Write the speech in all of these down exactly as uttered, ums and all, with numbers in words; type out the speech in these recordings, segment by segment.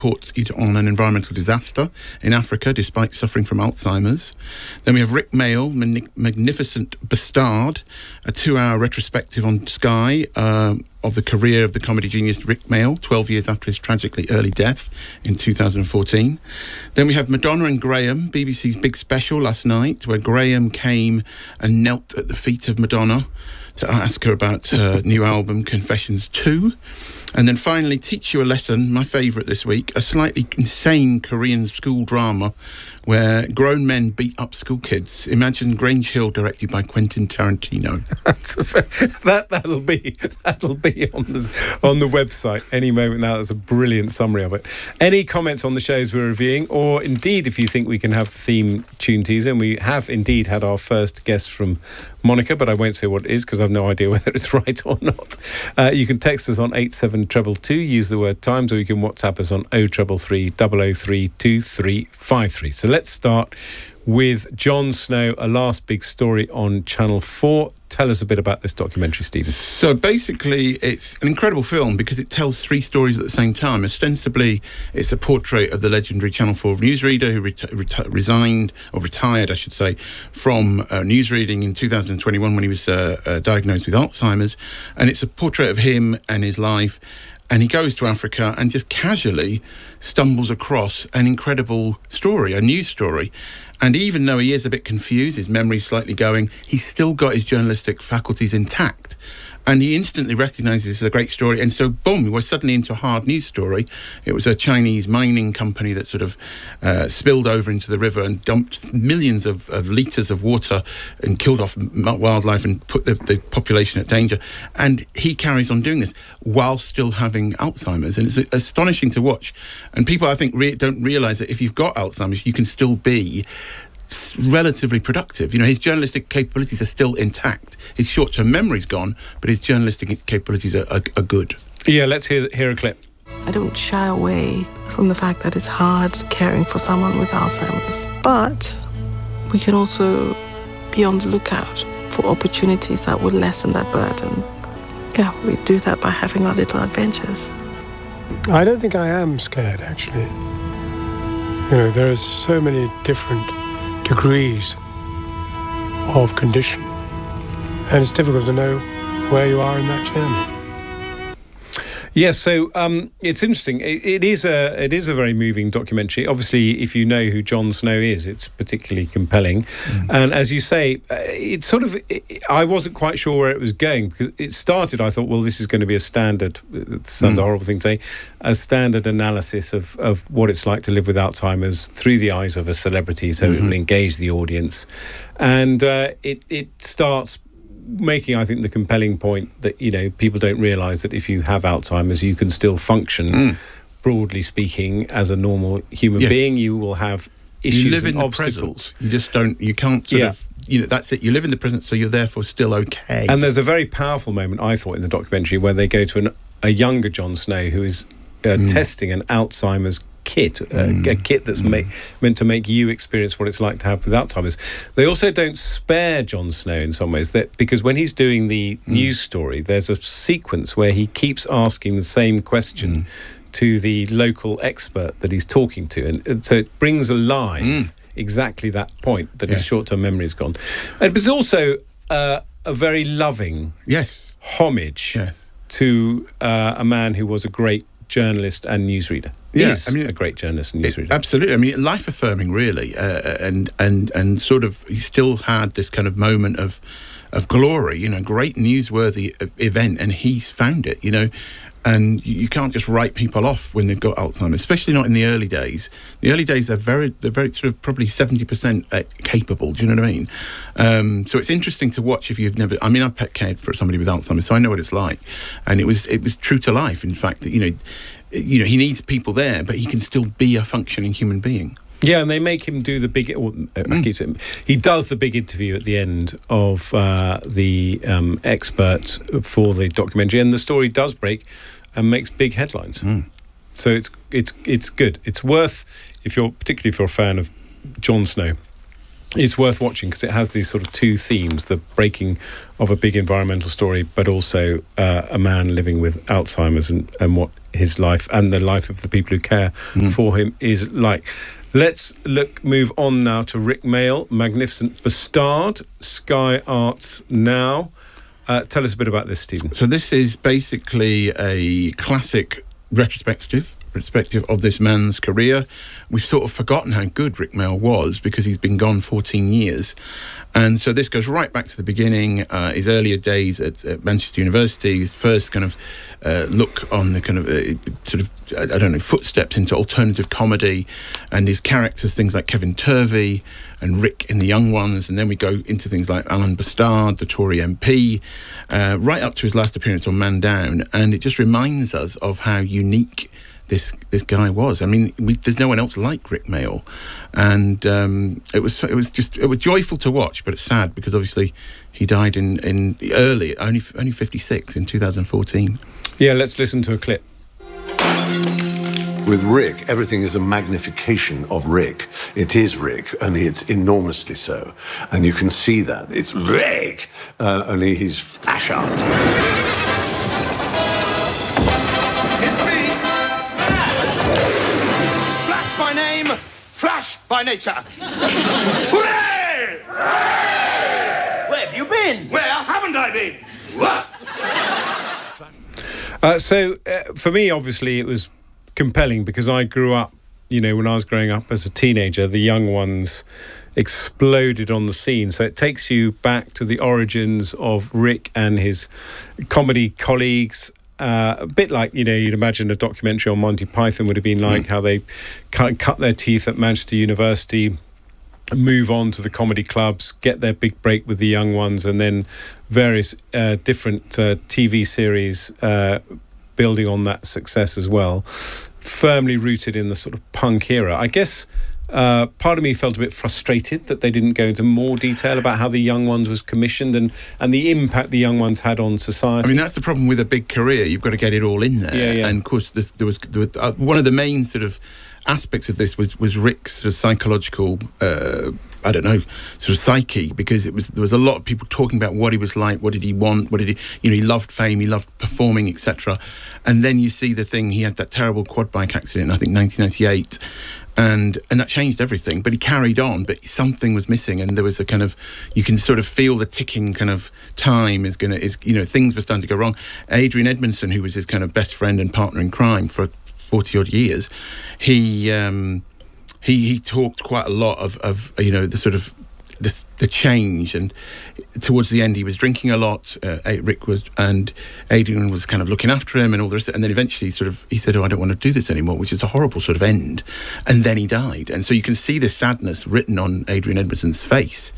reports on an environmental disaster in Africa despite suffering from Alzheimer's. Then we have Rik Mayall, Magnificent Bastard, a two-hour retrospective on Sky uh, of the career of the comedy genius Rik Mayall, twelve years after his tragically early death in two thousand fourteen. Then we have Madonna and Graham, B B C's big special last night, where Graham came and knelt at the feet of Madonna to ask her about her new album, Confessions two. And then finally, Teach You a Lesson, my favourite this week, a slightly insane Korean school drama where grown men beat up school kids. Imagine Grange Hill, directed by Quentin Tarantino. that, that'll be that'll be on the, on the website any moment now. That's a brilliant summary of it. Any comments on the shows we're reviewing, or indeed if you think we can have the theme tune teaser, and we have indeed had our first guest from Monica, but I won't say what it is because I've no idea whether it's right or not. Uh, you can text us on eight seven two two, use the word Times, or you can WhatsApp us on oh three three, double oh three, two three five three. So let's start with Jon Snow, a last big story on Channel four. Tell us a bit about this documentary, Stephen. So basically, it's an incredible film because it tells three stories at the same time. Ostensibly, it's a portrait of the legendary Channel four newsreader who reti- reti- resigned, or retired, I should say, from uh, newsreading in two thousand twenty-one when he was uh, uh, diagnosed with Alzheimer's. And it's a portrait of him and his life. And he goes to Africa and just casually stumbles across an incredible story, a news story. And even though he is a bit confused, his memory's slightly going, he's still got his journalistic faculties intact. And he instantly recognises this as a great story. And so, boom, we're suddenly into a hard news story. It was a Chinese mining company that sort of uh, spilled over into the river and dumped millions of, of litres of water and killed off wildlife and put the, the population at danger. And he carries on doing this while still having Alzheimer's. And it's astonishing to watch. And people, I think, re- don't realise that if you've got Alzheimer's, you can still be relatively productive. You know, his journalistic capabilities are still intact. His short-term memory's gone, but his journalistic capabilities are, are, are good. Yeah, let's hear, hear a clip. I don't shy away from the fact that it's hard caring for someone with Alzheimer's. But we can also be on the lookout for opportunities that would lessen that burden. Yeah, we do that by having our little adventures. I don't think I am scared, actually. You know, there are so many different degrees of condition, and it's difficult to know where you are in that journey. Yes, so um, it's interesting. It, it is a it is a very moving documentary. Obviously, if you know who Jon Snow is, it's particularly compelling. Mm. And as you say, it's sort of it, I wasn't quite sure where it was going because it started. I thought, well, this is going to be a standard. It sounds mm. a horrible thing to say, a standard analysis of of what it's like to live with Alzheimer's through the eyes of a celebrity, so mm-hmm. it will engage the audience, and uh, it it starts making, I think, the compelling point that, you know, people don't realise that if you have Alzheimer's, you can still function, mm. broadly speaking, as a normal human yes. being. You will have issues you live and in obstacles. The present. You just don't, you can't sort yeah. of, you know, that's it. You live in the present, so you're therefore still okay. And there's a very powerful moment, I thought, in the documentary where they go to an, a younger Jon Snow who is uh, mm. testing an Alzheimer's kit, uh, mm. a kit that's mm. make, meant to make you experience what it's like to have with Alzheimer's. They also don't spare Jon Snow in some ways, that because when he's doing the mm. news story, there's a sequence where he keeps asking the same question mm. to the local expert that he's talking to, and, and so it brings alive mm. exactly that point that yes. his short-term memory is gone. It was also uh, a very loving yes. homage yes. to uh, a man who was a great journalist and newsreader. Yeah, He's I mean, a great journalist and newsreader. It, absolutely. I mean, life-affirming, really, uh, and and and sort of, he still had this kind of moment of of glory, you know, great newsworthy event, and he's found it, you know. And you can't just write people off when they've got Alzheimer's, especially not in the early days. The early days are very, they're very sort of probably seventy percent capable. Do you know what I mean? Um, so it's interesting to watch if you've never. I mean, I've pet cared for somebody with Alzheimer's, so I know what it's like. And it was it was true to life. In fact, you know, you know, he needs people there, but he can still be a functioning human being. Yeah, and they make him do the big... Well, mm. I keep saying, he does the big interview at the end of uh, the um, expert for the documentary, and the story does break and makes big headlines. Mm. So it's it's it's good. It's worth, if you're particularly if you're a fan of Jon Snow, it's worth watching because it has these sort of two themes: the breaking of a big environmental story, but also uh, a man living with Alzheimer's and, and what his life and the life of the people who care mm. for him is like. Let's look. Move on now to Rik Mayall, Magnificent Bastard, Sky Arts now. Uh, tell us a bit about this, Stephen. So this is basically a classic retrospective perspective of this man's career. We've sort of forgotten how good Rik Mayall was because he's been gone fourteen years. And so this goes right back to the beginning, uh, his earlier days at, at Manchester University, his first kind of uh, look on the kind of uh, sort of, I don't know, footsteps into alternative comedy, and his characters, things like Kevin Turvey and Rick in The Young Ones, and then we go into things like Alan Bastard, the Tory M P, uh, right up to his last appearance on Man Down, and it just reminds us of how unique this this guy was. I mean, we, there's no one else like Rik Mayall, and um, it was it was just it was joyful to watch, but it's sad because obviously he died in in early, only only fifty-six in two thousand fourteen. Yeah, let's listen to a clip. With Rick, everything is a magnification of Rick. It is Rick, and it's enormously so. And you can see that. It's Rick, uh, only he's flash out. It's me, Flash. Flash by name, Flash by nature. Hooray! Where have you been? Where haven't I been? What? Uh, so, uh, for me, obviously, it was compelling because I grew up, you know, when I was growing up as a teenager, the Young Ones exploded on the scene. So it takes you back to the origins of Rick and his comedy colleagues. Uh, a bit like, you know, you'd imagine a documentary on Monty Python would have been like, mm. how they kind of cut their teeth at Manchester University, move on to the comedy clubs, get their big break with the Young Ones, and then various uh, different uh, T V series uh, building on that success as well, firmly rooted in the sort of punk era. I guess uh, part of me felt a bit frustrated that they didn't go into more detail about how the Young Ones was commissioned and, and the impact the Young Ones had on society. I mean, that's the problem with a big career. You've got to get it all in there. Yeah, yeah. And of course, this, there was, there was uh, one of the main sort of aspects of this was, was Rick's sort of psychological uh, I don't know, sort of psyche, because it was there was a lot of people talking about what he was like, what did he want, what did he, you know, he loved fame, he loved performing, et cetera. And then you see the thing, he had that terrible quad bike accident in, I think, nineteen ninety-eight, and and that changed everything. But he carried on, but something was missing, and there was a kind of, you can sort of feel the ticking kind of time is going to, is you know, things were starting to go wrong. Adrian Edmondson, who was his kind of best friend and partner in crime for forty odd years, he... Um, He he talked quite a lot of, of you know, the sort of the, the change, and towards the end he was drinking a lot. Uh, Rick was, and Adrian was kind of looking after him and all the rest. And then eventually, sort of, he said, "Oh, I don't want to do this anymore," which is a horrible sort of end. And then he died, and so you can see the sadness written on Adrian Edmondson's face.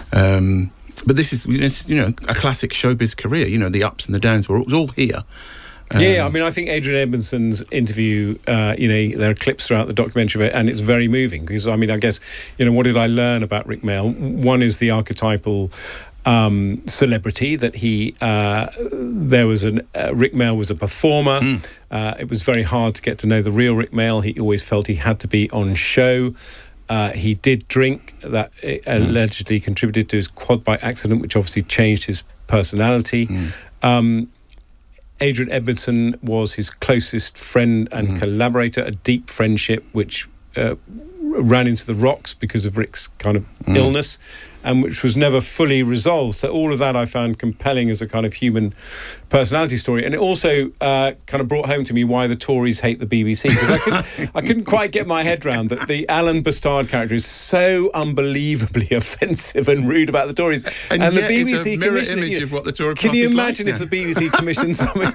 Um, but this is, you know, a classic showbiz career. You know, the ups and the downs were it was all here. Um, yeah, I mean, I think Adrian Edmondson's interview, uh, you know, there are clips throughout the documentary of it, and it's very moving because, I mean, I guess, you know, what did I learn about Rik Mayall? One is the archetypal um, celebrity that he, uh, there was an, uh, Rik Mayall was a performer. Mm. Uh, it was very hard to get to know the real Rik Mayall. He always felt he had to be on show. Uh, he did drink, that mm. allegedly contributed to his quad bike accident, which obviously changed his personality. Mm. Um, Adrian Edmondson was his closest friend and mm. collaborator, a deep friendship which uh, ran into the rocks because of Rick's kind of mm. illness, and which was never fully resolved. So all of that I found compelling as a kind of human personality story. And it also uh, kind of brought home to me why the Tories hate the B B C, because I couldn't, I couldn't quite get my head around that the Alan Bastard character is so unbelievably offensive and rude about the Tories. And, and the B B it's C a mirror commissioned image it. of what the Tory Can you party's imagine like if now? the B B C commissioned something?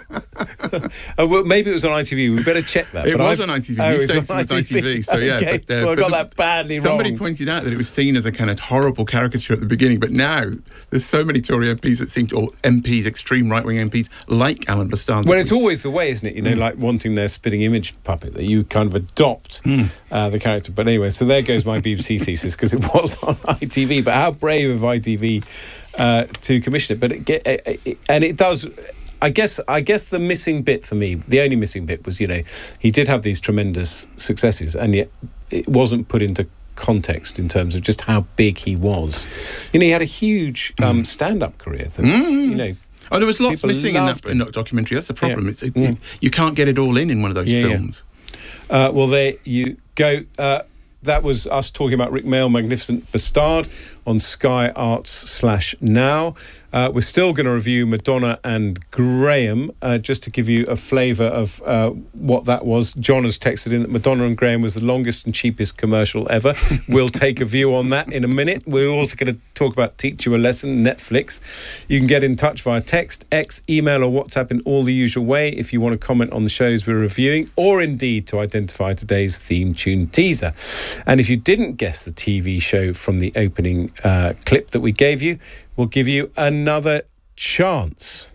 Oh, well, maybe it was on I T V. We better check that. It but was I've, on I T V. Oh, You it stated was it on was I T V, so yeah. Okay. But, uh, well, I but got the, that badly somebody wrong. pointed out that it was seen as a kind of horrible caricature at the beginning, but now there's so many Tory M Ps that seem to, or M Ps, extreme right-wing M Ps, like Alan Bastard. Well, it's always the way, isn't it? You know, mm. like wanting their spitting image puppet, that you kind of adopt mm. uh, the character. But anyway, so there goes my B B C thesis, because it was on I T V. But how brave of I T V uh, to commission it. But it, get, it, it, and it does. I guess. I guess the missing bit for me, the only missing bit was, you know, he did have these tremendous successes, and yet it wasn't put into context in terms of just how big he was. You know, he had a huge um, mm. stand-up career. That, mm. You know, oh, there was lots people missing in that, in that documentary. That's the problem. Yeah. It's, it, mm. you, you can't get it all in in one of those yeah, films. Yeah. Uh, well, there you go. Uh, that was us talking about Rik Mayall, Magnificent Bastard, on Sky Arts slash Now. Uh, we're still going to review Madonna and Graham, uh, just to give you a flavour of uh, what that was. John has texted in that Madonna and Graham was the longest and cheapest commercial ever. We'll take a view on that in a minute. We're also going to talk about Teach You a Lesson, Netflix. You can get in touch via text, X, email or WhatsApp in all the usual way if you want to comment on the shows we're reviewing, or indeed to identify today's theme tune teaser. And if you didn't guess the T V show from the opening uh, clip that we gave you, we'll give you another chance.